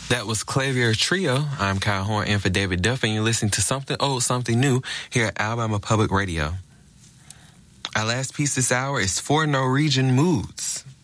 That was Clavier Trio. I'm Kyle Horn in for David Duff, and you're listening to Something Old, Something New here at Alabama Public Radio. Our last piece this hour is For Norwegian Moods.